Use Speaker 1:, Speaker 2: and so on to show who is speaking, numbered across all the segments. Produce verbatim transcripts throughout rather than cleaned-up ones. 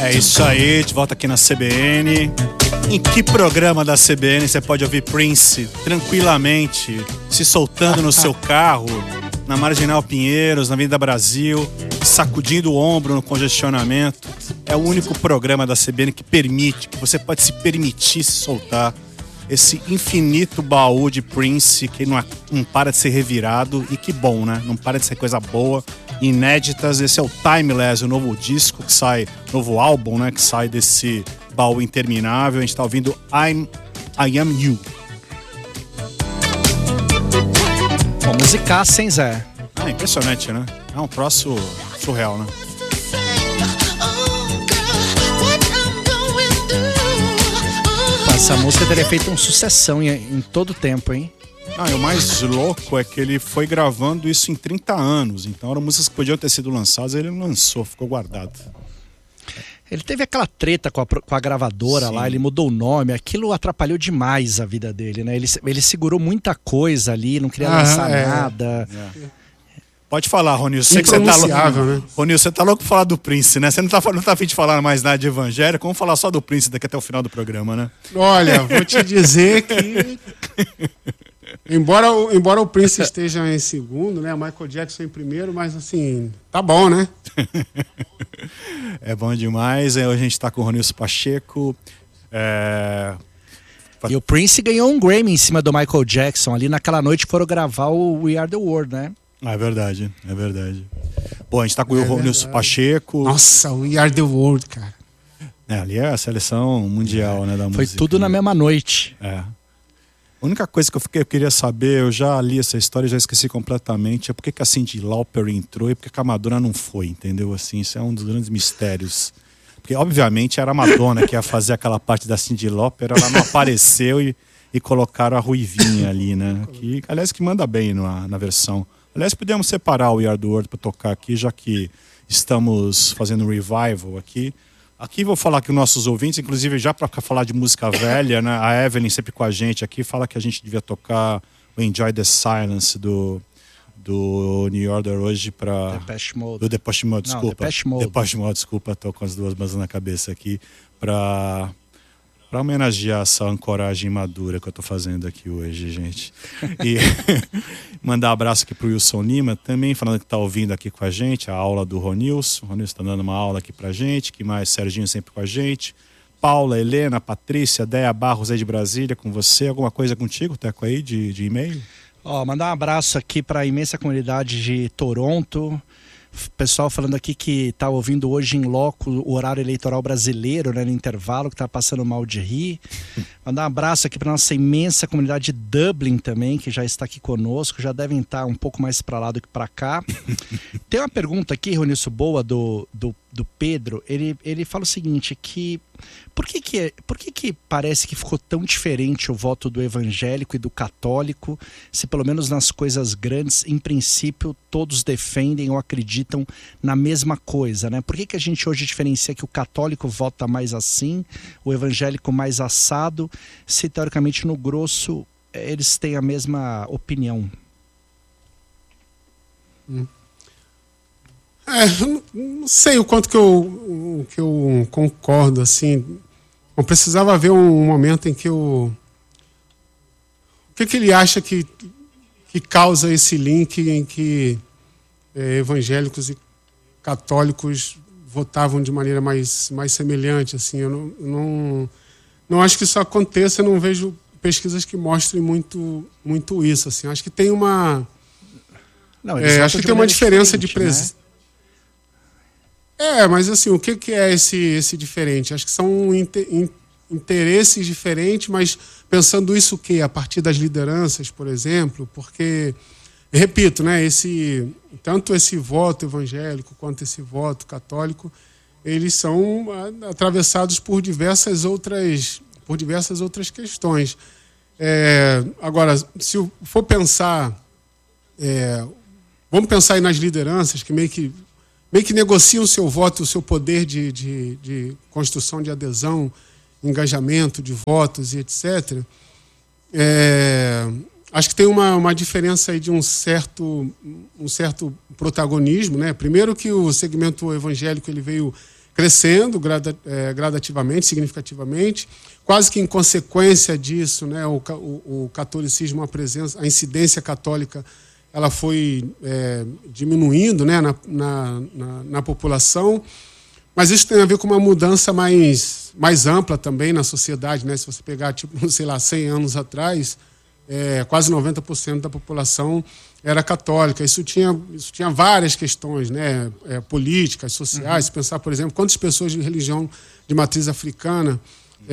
Speaker 1: É isso aí, de volta aqui na C B N. Em que programa da C B N você pode ouvir Prince tranquilamente, se soltando no seu carro, na Marginal Pinheiros, na Avenida Brasil, sacudindo o ombro no congestionamento? É o único programa da C B N que permite, que você pode se permitir se soltar. Esse infinito baú de Prince que não, não para de ser revirado. E que bom, né? Não para de ser coisa boa, inéditas. Esse é o Timeless, o novo disco que sai, novo álbum, né? Que sai desse baú interminável. A gente tá ouvindo I'm, I Am You.
Speaker 2: Bom, musicaça, hein, Zé?
Speaker 1: Ah, impressionante, né? É um troço surreal, né?
Speaker 2: Essa música teria feito uma sucessão em, em todo o tempo, hein?
Speaker 1: Ah, e o mais louco é que ele foi gravando isso em trinta anos. Então eram músicas que podiam ter sido lançadas, ele não lançou, ficou guardado.
Speaker 2: Ele teve aquela treta com a, com a gravadora. Sim. Lá, ele mudou o nome, aquilo atrapalhou demais a vida dele, né? Ele, ele segurou muita coisa ali, não queria ah, lançar é. nada. É.
Speaker 1: Pode falar, Ronil. Sei que você tá louco. Né? Ronil, você tá louco pra falar do Prince, né? Você não tá, não tá a fim de falar mais nada de evangélico. Vamos falar só do Prince daqui até o final do programa, né?
Speaker 3: Olha, vou te dizer que embora, embora o Prince esteja em segundo, né? Michael Jackson em primeiro, mas assim, tá bom, né?
Speaker 1: É bom demais. Hoje a gente tá com o Ronilson Pacheco. É...
Speaker 2: E o Prince ganhou um Grammy em cima do Michael Jackson. Ali naquela noite foram gravar o We Are The World, né?
Speaker 1: É verdade, é verdade. Bom, a gente tá com é o Ronilson Pacheco.
Speaker 3: Nossa, We Are The World, cara.
Speaker 1: É, ali é a seleção mundial, é. né, da
Speaker 2: Foi
Speaker 1: música.
Speaker 2: Foi tudo na mesma noite.
Speaker 1: É. A única coisa que eu, fiquei, eu queria saber, eu já li essa história e já esqueci completamente, é por que que a Cyndi Lauper entrou e por que a Madonna não foi, entendeu? Assim, isso é um dos grandes mistérios. Porque, obviamente, era a Madonna que ia fazer aquela parte da Cyndi Lauper, ela não apareceu e, e colocaram a Ruivinha ali, né? Que, aliás, que manda bem na, na versão. Aliás, podemos separar o We Are The World para tocar aqui, já que estamos fazendo um revival aqui. Aqui vou falar com nossos ouvintes, inclusive já para falar de música velha, né? A Evelyn sempre com a gente aqui fala que a gente devia tocar o Enjoy the Silence do, do New Order hoje para...
Speaker 2: Depeche Mode.
Speaker 1: Do Depeche Mode, desculpa.
Speaker 2: Não, Depeche Mode.
Speaker 1: Depeche Mode, desculpa, tô com as duas mãos na cabeça aqui. Para... Para homenagear essa ancoragem madura que eu tô fazendo aqui hoje, gente. E mandar um abraço aqui pro Wilson Lima, também falando que tá ouvindo aqui com a gente, a aula do Ronilson. O Ronilson tá dando uma aula aqui pra gente, que mais? Serginho sempre com a gente. Paula, Helena, Patrícia, Déia Barros aí de Brasília, com você. Alguma coisa contigo, Teco, aí, de, de e-mail?
Speaker 2: Ó, mandar um abraço aqui para a imensa comunidade de Toronto. Pessoal falando aqui que tá ouvindo hoje em loco o horário eleitoral brasileiro, né, no intervalo, que tá passando mal de rir. Mandar um abraço aqui para nossa imensa comunidade de Dublin também, que já está aqui conosco, já devem estar um pouco mais para lá do que para cá. Tem uma pergunta aqui, Ronilson, boa, do, do, do Pedro. Ele, ele fala o seguinte, que por que que, por que que parece que ficou tão diferente o voto do evangélico e do católico, se pelo menos nas coisas grandes, em princípio, todos defendem ou acreditam na mesma coisa, né? Por que que a gente hoje diferencia que o católico vota mais assim, o evangélico mais assado, se teoricamente no grosso eles têm a mesma opinião?
Speaker 3: Hum. É, não, não sei o quanto que eu, que eu concordo, assim. Eu precisava ver um momento em que o... O que, que ele acha que, que causa esse link em que é, evangélicos e católicos votavam de maneira mais, mais semelhante, assim. Eu não, não, não acho que isso aconteça, eu não vejo pesquisas que mostrem muito, muito isso, assim. Acho que tem uma... Não, é, acho que tem uma diferença de presença. Né? É, mas assim, o que, que é esse, esse diferente? Acho que são inter, in, interesses diferentes, mas pensando isso o quê? A partir das lideranças, por exemplo, porque, repito, né, esse, tanto esse voto evangélico quanto esse voto católico, eles são atravessados por diversas outras, por diversas outras questões. É, agora, se for pensar, é, vamos pensar aí nas lideranças que meio que meio que negociam o seu voto, o seu poder de, de, de construção de adesão, engajamento de votos e etcétera. É, acho que tem uma, uma diferença aí de um certo, um certo protagonismo, né? Primeiro que o segmento evangélico ele veio crescendo grada, é, gradativamente, significativamente. Quase que em consequência disso, né, o, o, o catolicismo, a presença, a incidência católica, ela foi é, diminuindo, né, na, na, na, na população. Mas isso tem a ver com uma mudança mais, mais ampla também na sociedade, né? Se você pegar, tipo, sei lá, cem anos atrás, é, quase noventa por cento da população era católica. Isso tinha, isso tinha várias questões, né? É, políticas, sociais. Se pensar, por exemplo, quantas pessoas de religião de matriz africana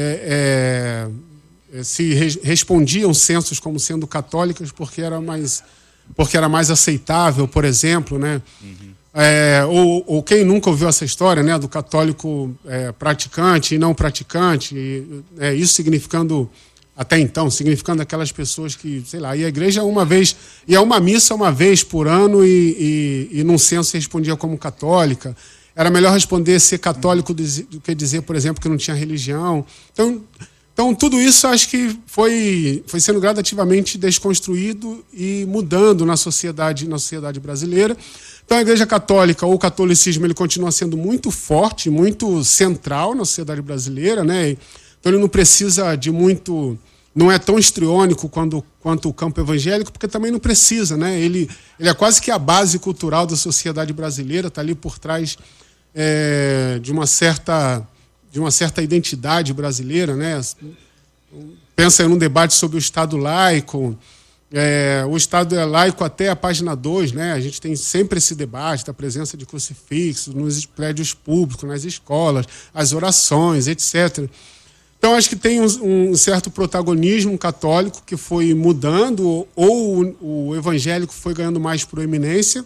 Speaker 3: é, é, se re respondiam censos como sendo católicas porque era mais, porque era mais aceitável, por exemplo, né? Uhum. É, ou, ou quem nunca ouviu essa história, né, do católico é, praticante e não praticante, e, é, isso significando, até então, significando aquelas pessoas que, sei lá, ia à igreja uma vez, ia a uma missa uma vez por ano e, e, e num censo respondia como católica. Era melhor responder ser católico do que dizer, por exemplo, que não tinha religião. Então, então tudo isso acho que foi, foi sendo gradativamente desconstruído e mudando na sociedade, na sociedade brasileira. Então a Igreja Católica, ou o catolicismo, ele continua sendo muito forte, muito central na sociedade brasileira, né? Então ele não precisa de muito... Não é tão histriônico quando, quanto o campo evangélico, porque também não precisa, né? Ele, ele é quase que a base cultural da sociedade brasileira, está ali por trás é, de, uma certa, de uma certa identidade brasileira, né? Pensa em um debate sobre o Estado laico... É, o Estado é laico até a página dois, né? A gente tem sempre esse debate da presença de crucifixos nos prédios públicos, nas escolas, as orações, etcétera. Então, acho que tem um, um certo protagonismo católico que foi mudando, ou o, o evangélico foi ganhando mais proeminência.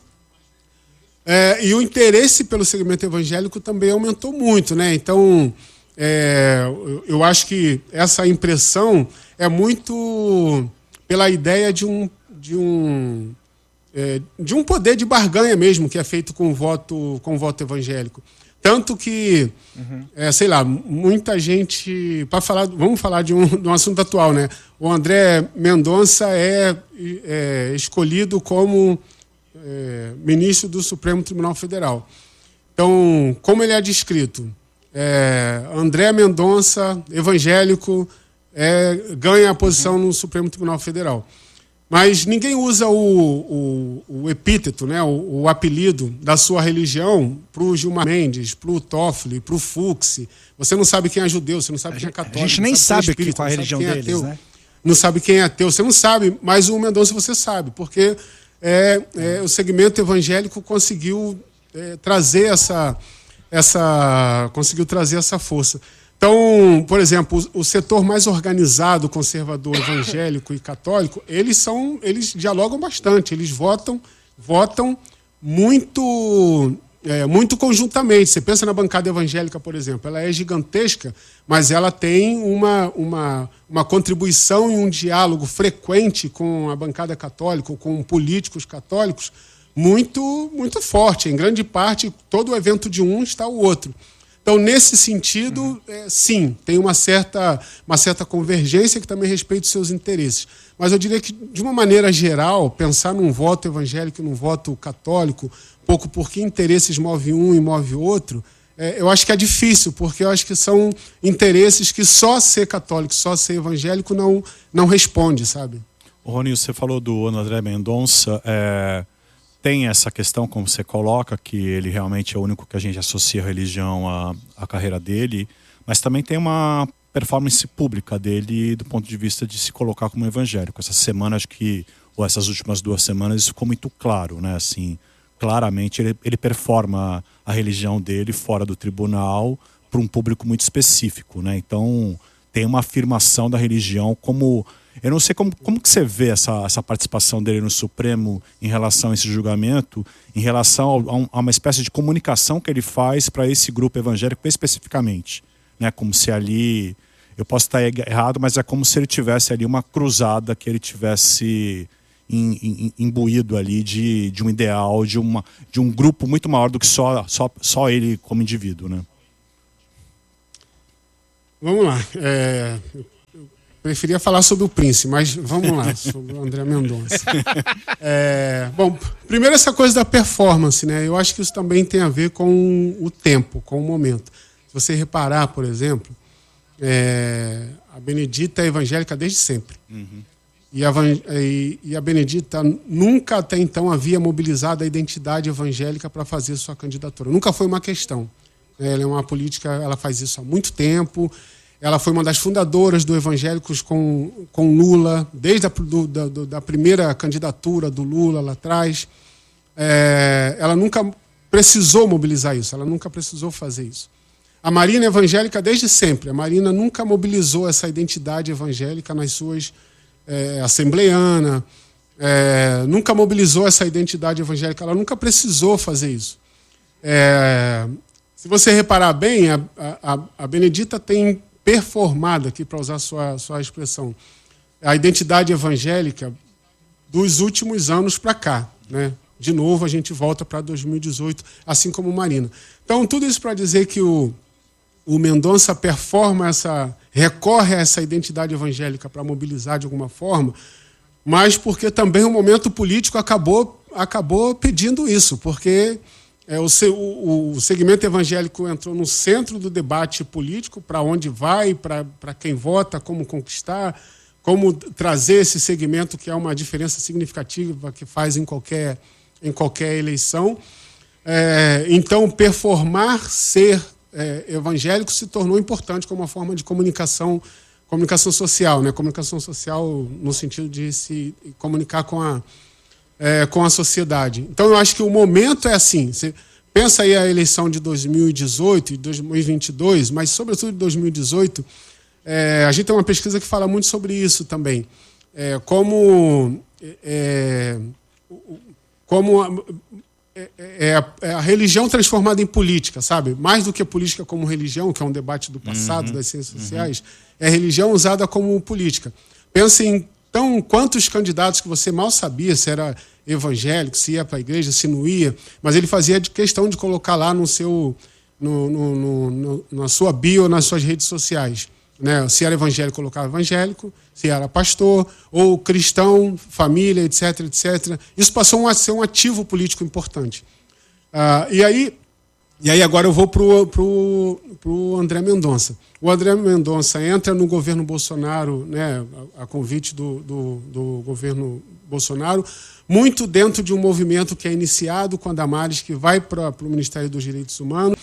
Speaker 3: É, e o interesse pelo segmento evangélico também aumentou muito, né? Então, é, eu, eu acho que essa impressão é muito... pela ideia de um, de, um, é, de um poder de barganha mesmo, que é feito com o voto, com o voto evangélico. Tanto que, uhum. é, sei lá, muita gente... Para falar, vamos falar de um, de um assunto atual, né? O André Mendonça é, é escolhido como é, ministro do Supremo Tribunal Federal. Então, como ele é descrito? É, André Mendonça, evangélico... É, ganha a posição no Supremo Tribunal Federal. Mas ninguém usa o, o, o epíteto, né, o, o apelido da sua religião para o Gilmar Mendes, para o Toffoli, para o Fux. Você não sabe quem é judeu, você não sabe quem é católico.
Speaker 2: A gente nem sabe, sabe
Speaker 3: espírita,
Speaker 2: qual é a religião deles, é né?
Speaker 3: Não sabe quem é ateu, você não sabe, mas o Mendonça você sabe, porque é, é, o segmento evangélico conseguiu é, trazer essa, essa, conseguiu trazer essa força. Então, por exemplo, o setor mais organizado, conservador, evangélico e católico, eles são, eles dialogam bastante, eles votam, votam muito, é, muito conjuntamente. Você pensa na bancada evangélica, por exemplo, ela é gigantesca, mas ela tem uma, uma, uma contribuição e um diálogo frequente com a bancada católica, com políticos católicos, muito, muito forte. Em grande parte, todo o evento de um está o outro. Então, nesse sentido, é, sim, tem uma certa, uma certa convergência que também respeita os seus interesses. Mas eu diria que, de uma maneira geral, pensar num voto evangélico e num voto católico, pouco porque interesses move um e move outro, é, eu acho que é difícil, porque eu acho que são interesses que só ser católico, só ser evangélico não, não responde, sabe?
Speaker 1: Rony, você falou do André Mendonça, é... tem essa questão, como você coloca, que ele realmente é o único que a gente associa a religião à, à carreira dele, mas também tem uma performance pública dele do ponto de vista de se colocar como evangélico. Essa semana, acho que, ou essas últimas duas semanas, isso ficou muito claro, né? Assim, claramente ele, ele performa a religião dele fora do tribunal para um público muito específico, né? Então, tem uma afirmação da religião como... Eu não sei como, como que você vê essa, essa participação dele no Supremo em relação a esse julgamento, em relação a, um, a uma espécie de comunicação que ele faz para esse grupo evangélico especificamente, né? Como se ali, eu posso estar errado, mas é como se ele tivesse ali uma cruzada, que ele tivesse in, in, imbuído ali de, de um ideal, de, uma, de um grupo muito maior do que só, só, só ele como indivíduo, né?
Speaker 3: Vamos lá. É... preferia falar sobre o Prince, mas vamos lá, sobre o André Mendonça. É, bom, primeiro essa coisa da performance, né? Eu acho que isso também tem a ver com o tempo, com o momento. Se você reparar, por exemplo, é, a Benedita é evangélica desde sempre. Uhum. E, a, e, e a Benedita nunca até então havia mobilizado a identidade evangélica para fazer sua candidatura. Nunca foi uma questão. Ela é uma política, ela faz isso há muito tempo. Ela foi uma das fundadoras do Evangélicos com, com Lula, desde a do, da, da primeira candidatura do Lula lá atrás. É, ela nunca precisou mobilizar isso, ela nunca precisou fazer isso. A Marina é evangélica desde sempre. A Marina nunca mobilizou essa identidade evangélica nas suas é, assembleianas, é, nunca mobilizou essa identidade evangélica, ela nunca precisou fazer isso. É, se você reparar bem, a, a, a Benedita tem performado, aqui para usar sua, sua expressão, a identidade evangélica dos últimos anos para cá, né? De novo, a gente volta para dois mil e dezoito, assim como Marina. Então, tudo isso para dizer que o, o Mendonça performa essa, recorre a essa identidade evangélica para mobilizar de alguma forma, mas porque também o momento político acabou, acabou pedindo isso, porque É, o, o, o segmento evangélico entrou no centro do debate político, para onde vai, para quem vota, como conquistar, como trazer esse segmento, que é uma diferença significativa que faz em qualquer, em qualquer eleição. É, então, performar ser é, evangélico se tornou importante como uma forma de comunicação, comunicação social, né? Comunicação social no sentido de se comunicar com a É, com a sociedade. Então, eu acho que o momento é assim. Você pensa aí a eleição de dois mil e dezoito e dois mil e vinte e dois, mas, sobretudo, de dois mil e dezoito, é, a gente tem uma pesquisa que fala muito sobre isso também. É, como é, como a, é, é a religião transformada em política, sabe? Mais do que a política como religião, que é um debate do passado, uhum, das ciências sociais, uhum, é a religião usada como política. Pensa em Então, quantos candidatos que você mal sabia se era evangélico, se ia para a igreja, se não ia, mas ele fazia de questão de colocar lá no seu, no, no, no, no, na sua bio, nas suas redes sociais. Né? Se era evangélico, colocava evangélico, se era pastor, ou cristão, família, etc, etcétera. Isso passou a ser um ativo político importante. Ah, e aí, E aí agora eu vou para o André Mendonça. O André Mendonça entra no governo Bolsonaro, né, a, a convite do, do, do governo Bolsonaro, muito dentro de um movimento que é iniciado com a Damares, que vai para o Ministério dos Direitos Humanos.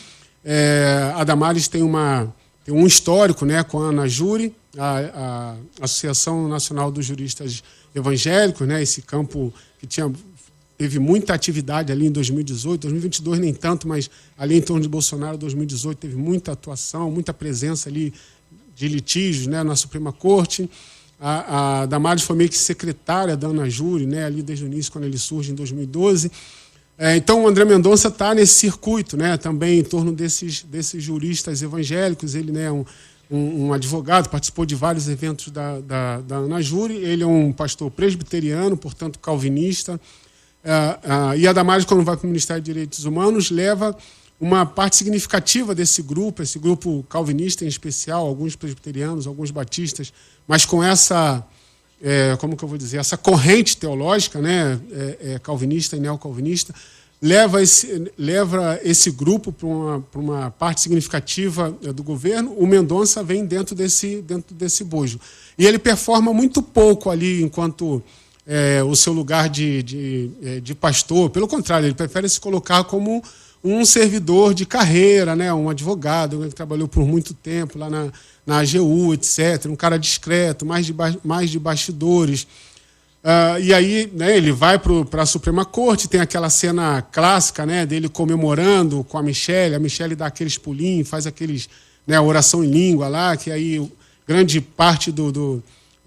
Speaker 3: É, a Damares tem, uma, tem um histórico, né, com a ANAJURE, a, a Associação Nacional dos Juristas Evangélicos, né, esse campo que tinha... Teve muita atividade ali em dois mil e dezoito, dois mil e vinte e dois nem tanto, mas ali em torno de Bolsonaro, dois mil e dezoito, teve muita atuação, muita presença ali de litígios, né, na Suprema Corte. A, a Damares foi meio que secretária da ANAJURE, né, ali desde o início, quando ele surge em dois mil e doze. É, então o André Mendonça está nesse circuito, né, também em torno desses, desses juristas evangélicos. Ele, né, é um, um, um advogado, participou de vários eventos da, da, da ANAJURE. Ele é um pastor presbiteriano, portanto calvinista. Uh, uh, e a Damares, quando vai para o Ministério de Direitos Humanos, leva uma parte significativa desse grupo, esse grupo calvinista em especial, alguns presbiterianos, alguns batistas, mas com essa, é, como que eu vou dizer, essa corrente teológica, né, é, é, calvinista e neocalvinista, leva esse, leva esse grupo para uma, para uma parte significativa do governo. O Mendonça vem dentro desse, dentro desse bojo. E ele performa muito pouco ali enquanto... É, o seu lugar de, de, de pastor. Pelo contrário, ele prefere se colocar como um servidor de carreira, né? Um advogado que trabalhou por muito tempo lá na, na A G U, etcétera. Um cara discreto, mais de, mais de bastidores. Uh, e aí, né, ele vai para a Suprema Corte, tem aquela cena clássica, né, dele comemorando com a Michelle. A Michelle dá aqueles pulinhos, faz aqueles, né, oração em língua lá, que aí grande parte do... do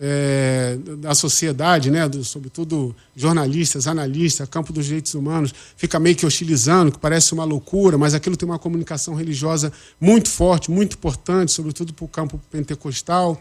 Speaker 3: É, da sociedade, né, do, sobretudo jornalistas, analistas, campo dos direitos humanos, fica meio que hostilizando, que parece uma loucura, mas aquilo tem uma comunicação religiosa muito forte, muito importante, sobretudo para o campo pentecostal.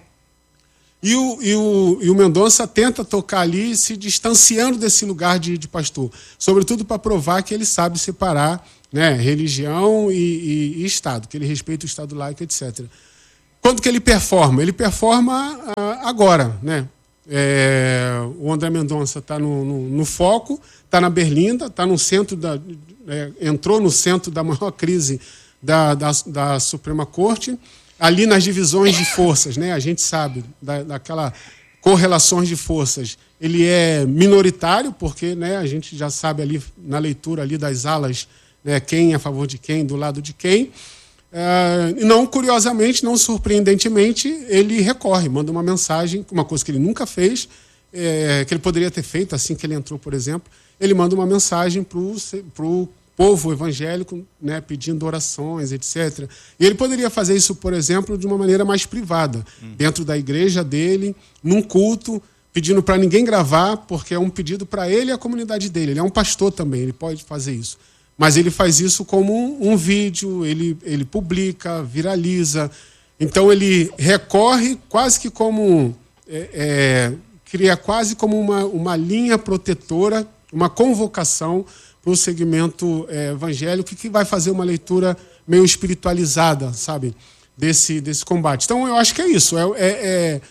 Speaker 3: E o, e, o, e o Mendonça tenta tocar ali, se distanciando desse lugar de, de pastor, sobretudo para provar que ele sabe separar, né, religião e, e, e Estado, que ele respeita o Estado laico, etcétera. quando que ele performa? Ele performa uh, agora, né? É, o André Mendonça está no, no, no foco, está na Berlinda, está no centro da, é, entrou no centro da maior crise da, da, da Suprema Corte, ali nas divisões de forças, né? A gente sabe da, daquela correlações de forças. Ele é minoritário porque, né, a gente já sabe ali na leitura ali das alas, né, quem é a favor de quem, do lado de quem. Uh, e não, curiosamente, não surpreendentemente, ele recorre, manda uma mensagem, uma coisa que ele nunca fez, é, que ele poderia ter feito assim que ele entrou, por exemplo. Ele manda uma mensagem para o povo evangélico, né, pedindo orações, etcétera. E ele poderia fazer isso, por exemplo, de uma maneira mais privada, hum. dentro da igreja dele, num culto, pedindo para ninguém gravar, porque é um pedido para ele e a comunidade dele. Ele é um pastor também, ele pode fazer isso. Mas ele faz isso como um, um vídeo, ele, ele publica, viraliza. Então ele recorre quase que como... É, é, cria quase como uma, uma linha protetora, uma convocação para o segmento é, evangélico que vai fazer uma leitura meio espiritualizada, sabe, desse, desse combate. Então eu acho que é isso. É, é, é,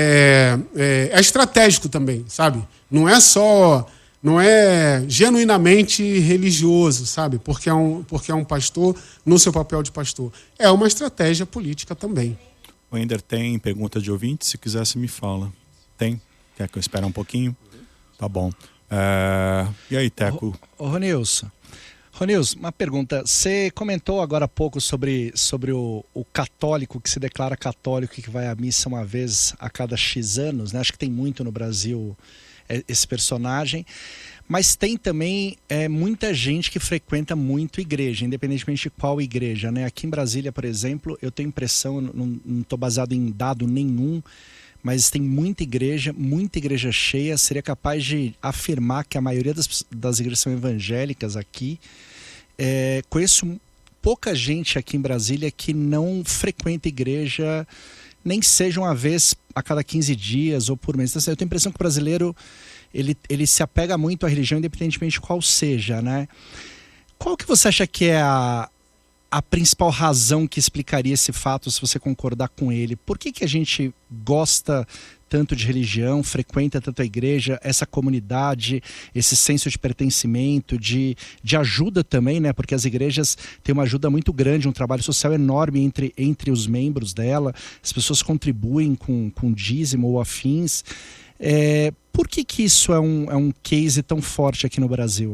Speaker 3: é, é estratégico também, sabe? Não é só... Não é genuinamente religioso, sabe? Porque é, um, porque é um pastor no seu papel de pastor. É uma estratégia política também.
Speaker 1: O Ender tem pergunta de ouvinte? Se quiser, você me fala. Tem? Quer que eu espere um pouquinho? Tá bom. É... E aí, Teco?
Speaker 2: Ô, Ronilson, Ronilson, uma pergunta. Você comentou agora há pouco sobre, sobre o, o católico que se declara católico e que vai à missa uma vez a cada X anos, né? Acho que tem muito no Brasil esse personagem, mas tem também é, muita gente que frequenta muito igreja, independentemente de qual igreja, né? Aqui em Brasília, por exemplo, eu tenho impressão, não estou baseado em dado nenhum, mas tem muita igreja, muita igreja cheia. Seria capaz de afirmar que a maioria das, das igrejas são evangélicas aqui. É, conheço pouca gente aqui em Brasília que não frequenta igreja, nem seja uma vez a cada quinze dias ou por mês. Então, eu tenho a impressão que o brasileiro ele, ele se apega muito à religião, independentemente de qual seja, né? Qual que você acha que é a, a principal razão que explicaria esse fato, se você concordar com ele? Por que que a gente gosta tanto de religião, frequenta tanto a igreja, essa comunidade, esse senso de pertencimento, de, de ajuda também, né? Porque as igrejas têm uma ajuda muito grande, um trabalho social enorme entre, entre os membros dela, as pessoas contribuem com, com dízimo ou afins. É, por que que isso é um, é um case tão forte aqui no Brasil?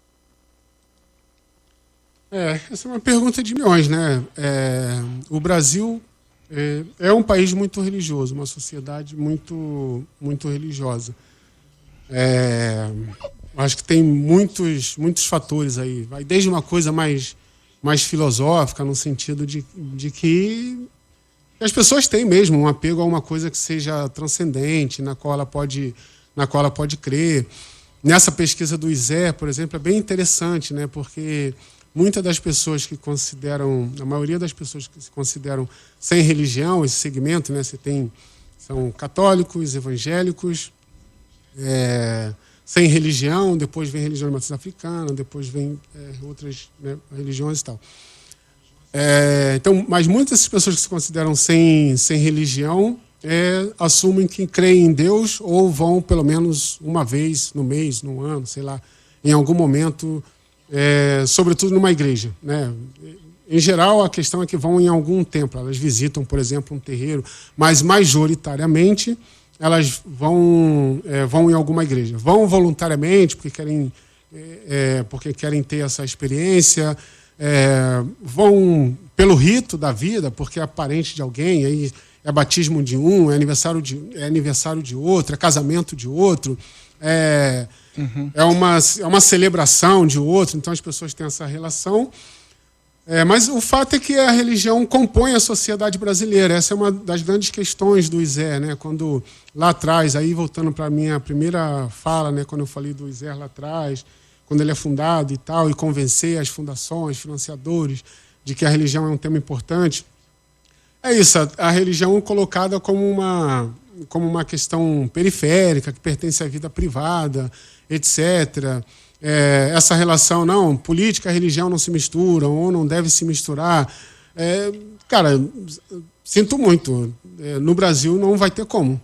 Speaker 3: É, essa é uma pergunta de milhões, né? É, o Brasil... É um país muito religioso, uma sociedade muito, muito religiosa. É, acho que tem muitos, muitos fatores aí. Vai desde uma coisa mais, mais filosófica, no sentido de, de que as pessoas têm mesmo um apego a uma coisa que seja transcendente, na qual ela pode, na qual ela pode crer. Nessa pesquisa do I S E R, por exemplo, é bem interessante, né? Porque muitas das pessoas que consideram, a maioria das pessoas que se consideram sem religião, esse segmento, né, você tem, são católicos, evangélicos, é, sem religião, depois vem religião de matriz africana, depois vem é, outras, né, religiões e tal. É, então, mas muitas dessas pessoas que se consideram sem, sem religião é, assumem que creem em Deus ou vão pelo menos uma vez no mês, no ano, sei lá, em algum momento. É, sobretudo numa igreja, né? Em geral, a questão é que vão em algum templo. Elas visitam, por exemplo, um terreiro, mas majoritariamente elas vão, é, vão em alguma igreja. Vão voluntariamente porque querem, é, porque querem ter essa experiência, é, vão pelo rito da vida, porque é parente de alguém, aí é batismo de um, é aniversário de, é aniversário de outro, é casamento de outro, é... Uhum. É, uma, é uma celebração de outro, então as pessoas têm essa relação. É, mas o fato é que a religião compõe a sociedade brasileira. Essa é uma das grandes questões do I S E R, né? Quando lá atrás, aí voltando para a minha primeira fala, né? Quando eu falei do I S E R lá atrás, quando ele é fundado e tal, e convencer as fundações, financiadores, de que a religião é um tema importante. É isso, a, a religião colocada como uma, como uma questão periférica, que pertence à vida privada, etcétera. É, essa relação, não, política e religião não se misturam, ou não deve se misturar. É, cara, sinto muito. É, no Brasil não vai ter como.